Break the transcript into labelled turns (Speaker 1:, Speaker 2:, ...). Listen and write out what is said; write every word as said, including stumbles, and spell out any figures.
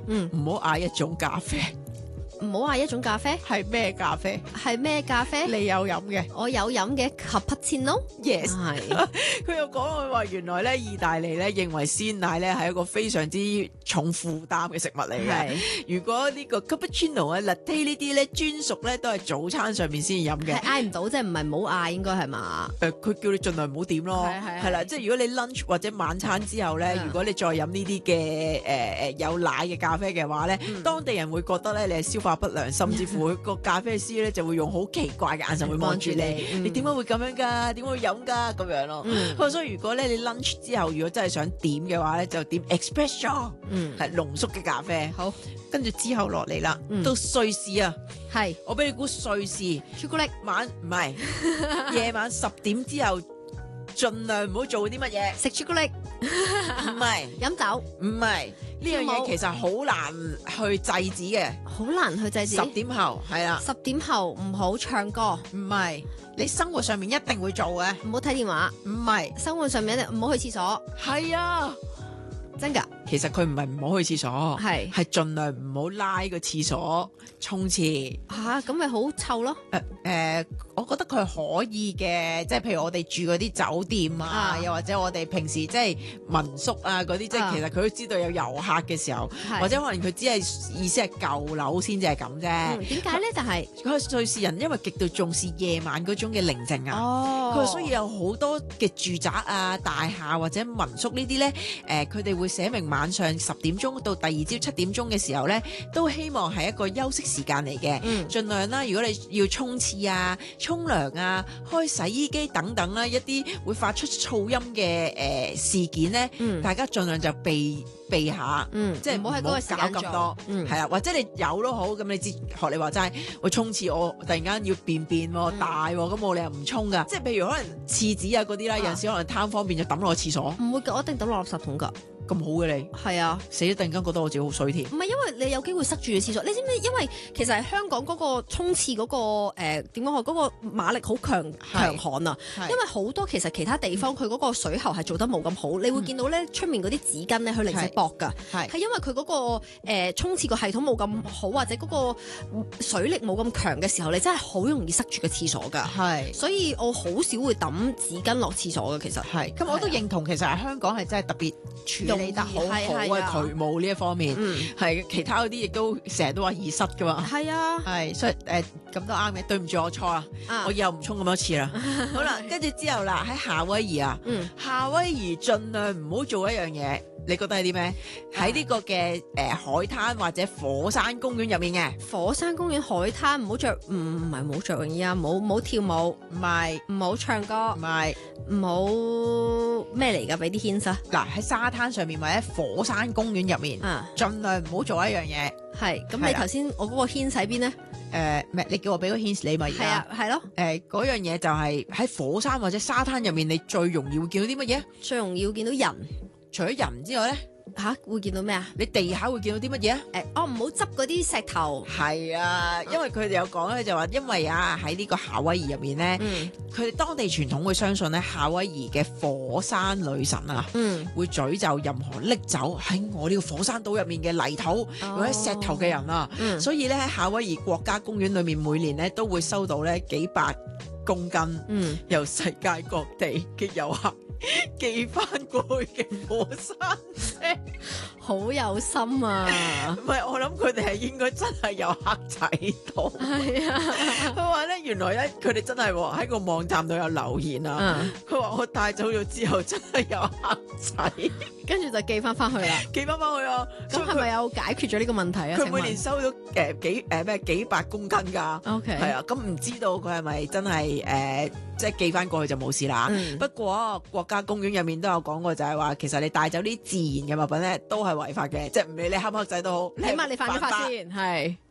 Speaker 1: 嗯，
Speaker 2: 唔好嗌一種咖啡。
Speaker 1: 唔好嗌一種咖啡，
Speaker 2: 係咩咖啡？
Speaker 1: 係咩咖啡？
Speaker 2: 你有飲嘅
Speaker 1: 我有飲嘅 cappuccino。
Speaker 2: ？Yes。
Speaker 1: 係
Speaker 2: 佢又講佢話原來咧，意大利咧認為鮮奶咧係一個非常之重負擔嘅食物嚟嘅。
Speaker 1: 係
Speaker 2: 如果呢個 cappuccino 啊、latte 呢啲咧專屬咧都係早餐上面先飲嘅
Speaker 1: 係。嗌唔到，即係唔係唔好嗌，應該係嘛？
Speaker 2: 誒，佢叫你盡量唔好點咯，
Speaker 1: 係係
Speaker 2: 係啦，即係如果你 lunch 或者晚餐之後咧，
Speaker 1: 嗯
Speaker 2: 如果你再飲呢啲嘅誒誒有奶嘅咖啡嘅話咧，
Speaker 1: 嗯
Speaker 2: 當地人會覺得咧你係消化不良，甚至乎個咖啡師咧就會用好奇怪嘅眼神會望住你，
Speaker 1: 望住你嗯
Speaker 2: 你點解會咁樣㗎？點解會飲㗎？咁樣咯。
Speaker 1: 嗯
Speaker 2: 咁所以如果咧你 lunch 之後，如果真係想點嘅話咧，就點 espresso，
Speaker 1: 嗯，
Speaker 2: 係濃縮嘅咖啡。
Speaker 1: 好，
Speaker 2: 跟住之後落嚟啦，
Speaker 1: 嗯
Speaker 2: 到瑞士啊，
Speaker 1: 係
Speaker 2: 我俾你估瑞士。
Speaker 1: 朱古力，
Speaker 2: 晚唔係夜晚十點之後，盡量唔好做啲乜嘢。
Speaker 1: 食朱古力，
Speaker 2: 唔係
Speaker 1: 飲酒，
Speaker 2: 唔係呢樣
Speaker 1: 跳舞
Speaker 2: 嘢，其實好難去制止嘅。
Speaker 1: 好難去制止。
Speaker 2: 十點後係啦，
Speaker 1: 十點後唔好唱歌，
Speaker 2: 唔係你生活上面一定會做嘅。
Speaker 1: 唔好睇電話，
Speaker 2: 唔係
Speaker 1: 生活上面一定唔好去廁所，
Speaker 2: 係啊，
Speaker 1: 真㗎？
Speaker 2: 其實佢唔係唔好去廁所，
Speaker 1: 係
Speaker 2: 係盡量唔好拉個廁所沖廁。
Speaker 1: 吓，咁咪好臭咯。
Speaker 2: 誒誒，我覺得佢可以嘅，即係譬如我哋住嗰啲酒店啊，
Speaker 1: 啊
Speaker 2: 又或者我哋平時即係民宿啊嗰啲，即係
Speaker 1: 啊
Speaker 2: 其實佢都知道有遊客嘅時候，
Speaker 1: 係
Speaker 2: 或者可能佢只係意思係舊樓先至係咁啫。
Speaker 1: 嗯點解咧？但係
Speaker 2: 佢係瑞士人，因為極度重視夜晚嗰種嘅寧靜啊。
Speaker 1: 哦
Speaker 2: 佢所以有好多嘅住宅啊、大廈或者民宿呢啲咧，誒佢哋會寫明晚上十點鐘到第二朝七點鐘嘅時候咧，都希望係一個休息時間嚟嘅。
Speaker 1: 嗯
Speaker 2: 盡量啦，如果你要沖廁啊、沖涼啊、開洗衣機等等啦，一啲會發出噪音嘅誒、呃、事件咧，
Speaker 1: 嗯
Speaker 2: 大家盡量就避避下。
Speaker 1: 嗯，
Speaker 2: 即係
Speaker 1: 唔好喺嗰個時間做
Speaker 2: 搞咁多，
Speaker 1: 嗯
Speaker 2: 係啦，或者你有都好，咁你知學你話齋，我沖廁我突然間要便便喎、
Speaker 1: 嗯
Speaker 2: 大喎，咁我你又唔沖噶，即係譬如可能廁紙啊嗰啲啦，
Speaker 1: 啊
Speaker 2: 有陣時可能貪方便就抌落個廁所，
Speaker 1: 唔會㗎，我一定抌落垃圾桶㗎。
Speaker 2: 咁好嘅你，
Speaker 1: 係啊。
Speaker 2: 死咗突然間覺得我自己好衰添。
Speaker 1: 唔係因為你有機會塞住嘅廁所，你知唔知？因為其實係香港嗰個沖廁嗰個誒點講好，嗰、個馬力好強強悍啊！
Speaker 2: 係
Speaker 1: 因為好多其實其他地方佢嗰個水喉係做得冇咁好，你會見到咧出面嗰啲紙巾咧佢零舍薄㗎，
Speaker 2: 係
Speaker 1: 係因為佢嗰、個誒、呃、沖廁個系統冇咁好，或者嗰個水力冇咁強嘅時候，你真係好容易塞住個廁所㗎。
Speaker 2: 係
Speaker 1: 所以我好少會抌紙巾落廁所嘅，其實
Speaker 2: 係，咁我都認同，其實係香港係真係特別處理得好好
Speaker 1: 容易係係啊
Speaker 2: 嘅渠務呢一方面，
Speaker 1: 嗯
Speaker 2: 係其他嗰啲亦都成日都話易塞噶嘛。
Speaker 1: 係啊
Speaker 2: 係，所以誒咁都啱嘅，對唔住我錯啦，
Speaker 1: 啊
Speaker 2: 我以後唔沖咁多次啦。好啦，跟住之後啦，喺夏威夷啊，
Speaker 1: 嗯
Speaker 2: 夏威夷盡量唔好做一樣嘢，你覺得係啲咩？喺呢個嘅誒海灘或者火山公園入面嘅，
Speaker 1: 火山公園海灘唔好着，唔唔係唔好着泳衣啊，唔好唔好跳舞，
Speaker 2: 唔係
Speaker 1: 唔好唱歌
Speaker 2: 唔，係
Speaker 1: 唔好咩嚟㗎？俾啲 hint 啊！
Speaker 2: 嗱喺沙灘上面或者火山公園入面，
Speaker 1: 啊，
Speaker 2: 盡量唔好做一樣嘢。
Speaker 1: 係咁，
Speaker 2: 係啦
Speaker 1: 你頭先我嗰個 hint 喺邊咧？
Speaker 2: 誒咩？你叫我俾個 hint 你嘛？而
Speaker 1: 係啊
Speaker 2: 家，
Speaker 1: 係咯，
Speaker 2: 誒嗰樣嘢就係喺火山或者沙灘入面，你最容易會見到啲乜嘢？
Speaker 1: 最容易會見到人
Speaker 2: 除咗人之外咧，
Speaker 1: 吓，會見到咩啊？
Speaker 2: 你地下會見到啲乜嘢啊？
Speaker 1: 誒，哦，唔好執嗰啲石頭。
Speaker 2: 係啊，因為佢哋有講咧，就話因為啊喺呢個夏威夷入面咧，
Speaker 1: 嗯
Speaker 2: 佢哋當地傳統會相信咧夏威夷嘅火山女神啊。
Speaker 1: 嗯，
Speaker 2: 會詛咒任何拎走喺我呢個火山島入面嘅泥土
Speaker 1: 哦
Speaker 2: 或者石頭嘅人啊，
Speaker 1: 嗯
Speaker 2: 所以咧喺夏威夷國家公園裏面每年咧都會收到咧幾百公斤
Speaker 1: 嗯，
Speaker 2: 由世界各地嘅遊客寄翻過去嘅火山石。
Speaker 1: 好有心啊！
Speaker 2: 唔係，我諗佢哋係應該真係有黑仔度。
Speaker 1: 係啊，
Speaker 2: 佢話咧，原來咧佢哋真係喎喺個網站度有留言啊。
Speaker 1: 嗯，
Speaker 2: 佢話我帶走咗之後真係有黑仔，
Speaker 1: 跟住就寄翻翻去啦。
Speaker 2: 寄翻翻去啊。
Speaker 1: 咁係咪有解決咗呢個問題啊？
Speaker 2: 佢
Speaker 1: 請問
Speaker 2: 每年收到誒幾誒咩幾百公斤㗎？
Speaker 1: OK
Speaker 2: 係啊，咁唔知道佢係咪真係誒、呃即係寄翻過去就冇事啦。
Speaker 1: 嗯
Speaker 2: 不過國家公園入面都有講過，就係話其實你帶走啲自然嘅物品咧，都係違法嘅，即係唔理你黑唔黑仔都好，
Speaker 1: 起碼你犯咗法
Speaker 2: 法
Speaker 1: 先，係。